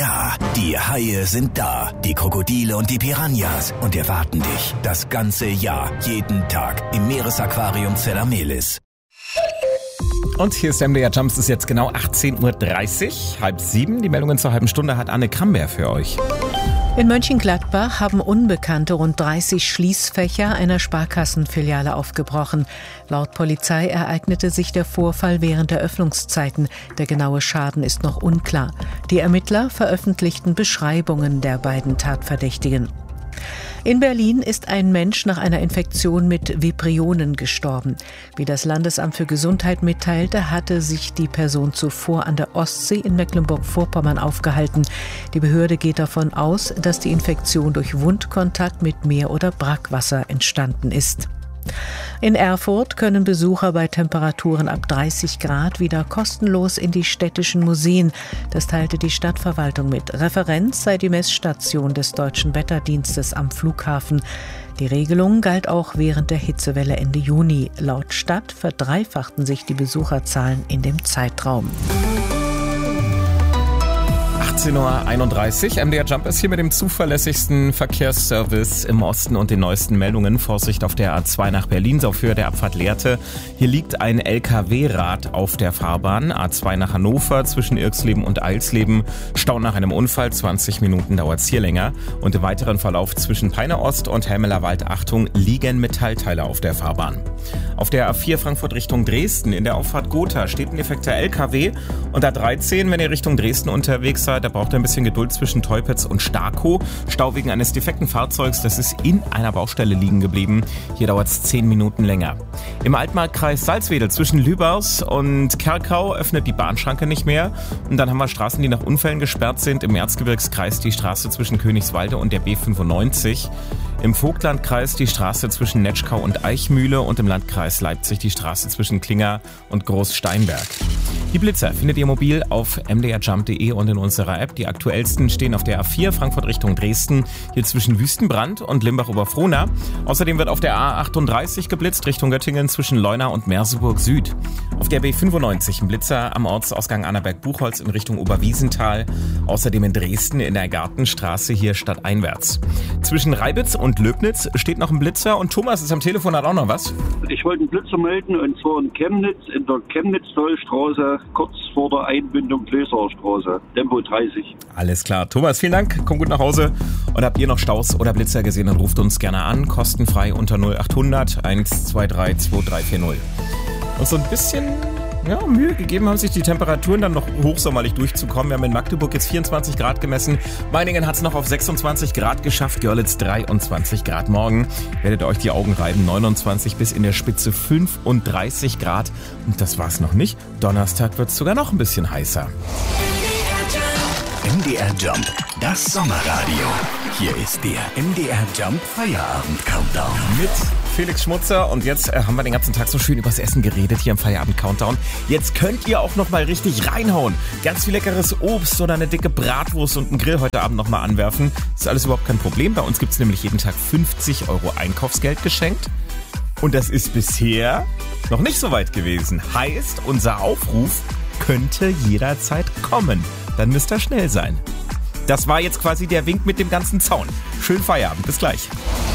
Ja, die Haie sind da, die Krokodile und die Piranhas und erwarten dich das ganze Jahr, jeden Tag im Meeresaquarium Zellamelis. Und hier ist MDR Jump, es ist jetzt genau 18.30 Uhr, 6:30. Die Meldungen zur halben Stunde hat Anne Kramberg für euch. In Mönchengladbach haben Unbekannte rund 30 Schließfächer einer Sparkassenfiliale aufgebrochen. Laut Polizei ereignete sich der Vorfall während der Öffnungszeiten. Der genaue Schaden ist noch unklar. Die Ermittler veröffentlichten Beschreibungen der beiden Tatverdächtigen. In Berlin ist ein Mensch nach einer Infektion mit Vibrionen gestorben. Wie das Landesamt für Gesundheit mitteilte, hatte sich die Person zuvor an der Ostsee in Mecklenburg-Vorpommern aufgehalten. Die Behörde geht davon aus, dass die Infektion durch Wundkontakt mit Meer- oder Brackwasser entstanden ist. In Erfurt können Besucher bei Temperaturen ab 30 Grad wieder kostenlos in die städtischen Museen. Das teilte die Stadtverwaltung mit. Referenz sei die Messstation des Deutschen Wetterdienstes am Flughafen. Die Regelung galt auch während der Hitzewelle Ende Juni. Laut Stadt verdreifachten sich die Besucherzahlen in dem Zeitraum. 18.31 Uhr. MDR Jump ist hier mit dem zuverlässigsten Verkehrsservice im Osten und den neuesten Meldungen. Vorsicht auf der A2 nach Berlin, auf Höhe der Abfahrt Lehrte. Hier liegt ein LKW-Rad auf der Fahrbahn. A2 nach Hannover zwischen Irxleben und Eilsleben. Stau nach einem Unfall, 20 Minuten dauert es hier länger. Und im weiteren Verlauf zwischen Peine Ost und Helmeler Wald, Achtung, liegen Metallteile auf der Fahrbahn. Auf der A4 Frankfurt Richtung Dresden in der Auffahrt Gotha steht ein defekter LKW. Und A13, wenn ihr Richtung Dresden unterwegs seid, da braucht ihr ein bisschen Geduld zwischen Teupitz und Starkow. Stau wegen eines defekten Fahrzeugs, das ist in einer Baustelle liegen geblieben. Hier dauert es 10 Minuten länger. Im Altmarkkreis Salzwedel zwischen Lübars und Kerkau öffnet die Bahnschranke nicht mehr. Und dann haben wir Straßen, die nach Unfällen gesperrt sind. Im Erzgebirgskreis die Straße zwischen Königswalde und der B95. Im Vogtlandkreis die Straße zwischen Netschkau und Eichmühle und im Landkreis Leipzig die Straße zwischen Klinger und Großsteinberg. Die Blitzer findet ihr mobil auf mdrjump.de und in unserer App. Die aktuellsten stehen auf der A4 Frankfurt Richtung Dresden, hier zwischen Wüstenbrand und Limbach-Oberfrohna. Außerdem wird auf der A38 geblitzt Richtung Göttingen zwischen Leuna und Merseburg Süd. Auf der B95 ein Blitzer am Ortsausgang Annaberg-Buchholz in Richtung Oberwiesenthal. Außerdem in Dresden in der Gartenstraße hier stadteinwärts. Zwischen Reibitz und Löbnitz steht noch ein Blitzer und Thomas ist am Telefon, hat auch noch was. Ich wollte einen Blitzer melden und zwar in Chemnitz, in der Chemnitz-Dollstraße, kurz vor der Einbindung Glöserer Straße, Tempo 30. Alles klar. Thomas, vielen Dank. Kommt gut nach Hause. Und habt ihr noch Staus oder Blitzer gesehen, dann ruft uns gerne an. Kostenfrei unter 0800 123 2340. Und so ein bisschen Mühe gegeben haben sich die Temperaturen dann noch hochsommerlich durchzukommen. Wir haben in Magdeburg jetzt 24 Grad gemessen. Meiningen hat es noch auf 26 Grad geschafft. Görlitz 23 Grad. Morgen werdet ihr euch die Augen reiben. 29 bis in der Spitze 35 Grad. Und das war's noch nicht. Donnerstag wird es sogar noch ein bisschen heißer. MDR Jump, das Sommerradio. Hier ist der MDR Jump Feierabend-Countdown. Mit Felix Schmutzer und jetzt haben wir den ganzen Tag so schön übers Essen geredet hier im Feierabend-Countdown. Jetzt könnt ihr auch noch mal richtig reinhauen. Ganz viel leckeres Obst oder eine dicke Bratwurst und einen Grill heute Abend noch mal anwerfen. Das ist alles überhaupt kein Problem. Bei uns gibt es nämlich jeden Tag 50 € Einkaufsgeld geschenkt. Und das ist bisher noch nicht so weit gewesen. Heißt, unser Aufruf könnte jederzeit kommen. Dann müsst ihr schnell sein. Das war jetzt quasi der Wink mit dem ganzen Zaun. Schönen Feierabend. Bis gleich.